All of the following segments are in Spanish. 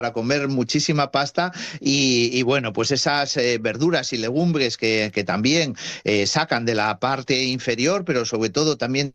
para comer muchísima pasta y bueno, pues esas verduras y legumbres que también sacan de la parte inferior, pero sobre todo también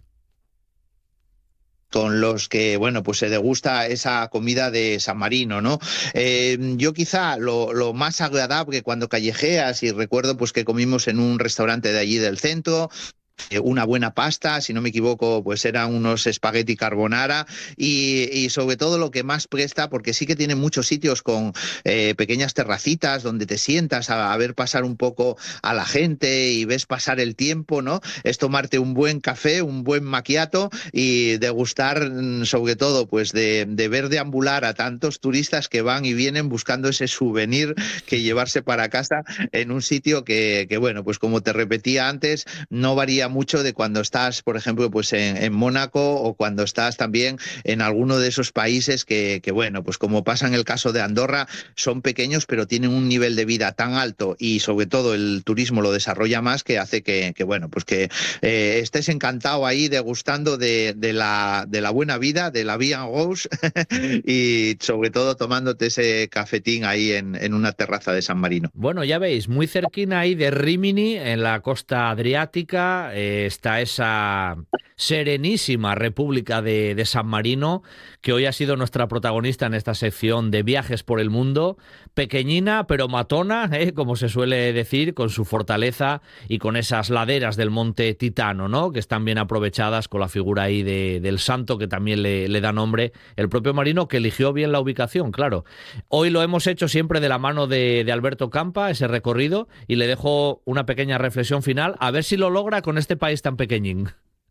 con los que, bueno, pues se degusta esa comida de San Marino, ¿no? Yo quizá lo más agradable cuando callejeas, y recuerdo pues que comimos en un restaurante de allí del centro, una buena pasta, si no me equivoco, pues eran unos espagueti carbonara y sobre todo lo que más presta, porque sí que tiene muchos sitios con pequeñas terracitas donde te sientas a ver pasar un poco a la gente y ves pasar el tiempo, ¿no? Es tomarte un buen café, un buen macchiato y degustar sobre todo pues de ver deambular a tantos turistas que van y vienen buscando ese souvenir que llevarse para casa en un sitio que bueno, pues como te repetía antes, no varía mucho de cuando estás, por ejemplo, pues en Mónaco o cuando estás también en alguno de esos países que, bueno, pues como pasa en el caso de Andorra, son pequeños pero tienen un nivel de vida tan alto y sobre todo el turismo lo desarrolla más que hace que bueno, pues que estés encantado ahí degustando de la buena vida, de la Vía Rose y sobre todo tomándote ese cafetín ahí en una terraza de San Marino. Bueno, ya veis, muy cerquina ahí de Rímini, en la costa adriática, está esa serenísima República de San Marino, que hoy ha sido nuestra protagonista en esta sección de viajes por el mundo, pequeñina pero matona, como se suele decir, con su fortaleza y con esas laderas del monte Titano, ¿no? Que están bien aprovechadas con la figura ahí del santo que también le da nombre el propio Marino, que eligió bien la ubicación, claro. Hoy lo hemos hecho siempre de la mano de Alberto Campa, ese recorrido, y le dejo una pequeña reflexión final, a ver si lo logra con este país tan pequeñín.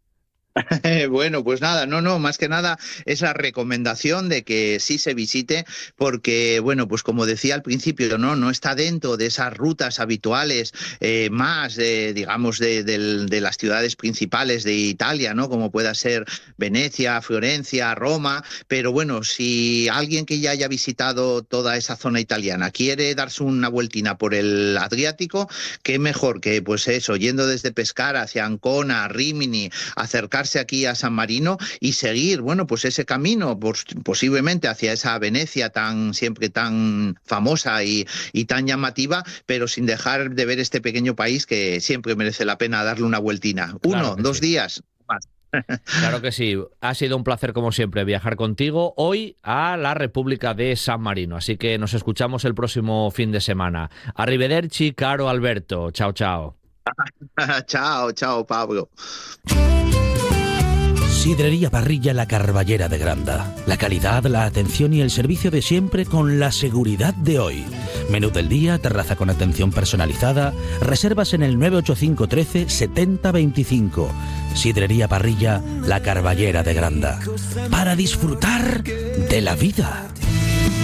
Bueno, pues nada, no, más que nada esa recomendación de que sí se visite, porque, bueno, pues como decía al principio, no está dentro de esas rutas habituales más, digamos, de las ciudades principales de Italia, ¿no? Como pueda ser Venecia, Florencia, Roma, pero bueno, si alguien que ya haya visitado toda esa zona italiana quiere darse una vueltina por el Adriático, qué mejor que, pues eso, yendo desde Pescara hacia Ancona, Rímini, acercarse aquí a San Marino y seguir, bueno, pues ese camino posiblemente hacia esa Venecia siempre tan famosa y tan llamativa, pero sin dejar de ver este pequeño país que siempre merece la pena darle una vueltina. Claro Uno, que dos sí. días más. Claro que sí. Ha sido un placer, como siempre, viajar contigo hoy a la República de San Marino. Así que nos escuchamos el próximo fin de semana. Arrivederci, caro Alberto. Chao, chao. Chao, Pablo. Sidrería Parrilla La Carballera de Granda. La calidad, la atención y el servicio de siempre con la seguridad de hoy. Menú del día, terraza con atención personalizada. Reservas en el 985 13 70 25. Sidrería Parrilla La Carballera de Granda. Para disfrutar de la vida.